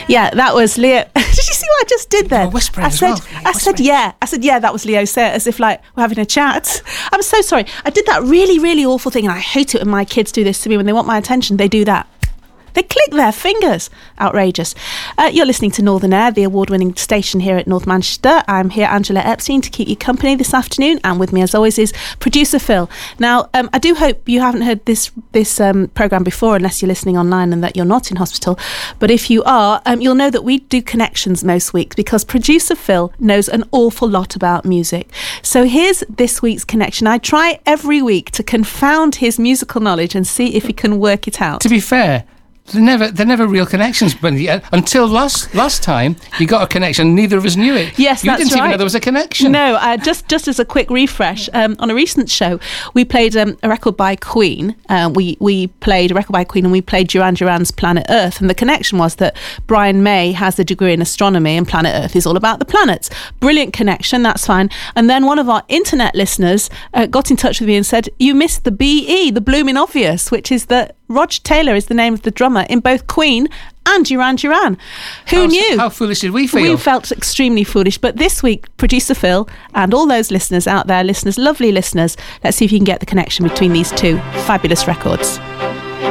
Yeah, that was Leo. Did you see what I just did there? Whispering I said, yeah. I said, yeah, that was Leo Sayer, as if like we're having a chat. I'm so sorry. I did that really, really awful thing, and I hate it when my kids do this to me. When they want my attention, they do that. They click their fingers. Outrageous. You're listening to Northern Air, the award-winning station here at North Manchester. I'm here, Angela Epstein, to keep you company this afternoon, and with me, as always, is producer Phil. Now, I do hope you haven't heard this programme before, unless you're listening online and that you're not in hospital. But if you are, you'll know that we do connections most weeks because producer Phil knows an awful lot about music. So here's this week's connection. I try every week to confound his musical knowledge and see if he can work it out. To be fair, they're never real connections, but until last time you got a connection, neither of us knew it. Yes, you that's didn't right. even know there was a connection. No, just as a quick refresh, on a recent show, we played a record by Queen. We played a record by Queen, and we played Duran Duran's Planet Earth. And the connection was that Brian May has a degree in astronomy, and Planet Earth is all about the planets. Brilliant connection, that's fine. And then one of our internet listeners got in touch with me and said, "You missed the BE, the blooming obvious," which is that Roger Taylor is the name of the drummer in both Queen and Duran Duran. Who knew? How foolish did we feel? We felt extremely foolish. But this week, producer Phil and all those listeners out there, lovely listeners, let's see if you can get the connection between these two fabulous records.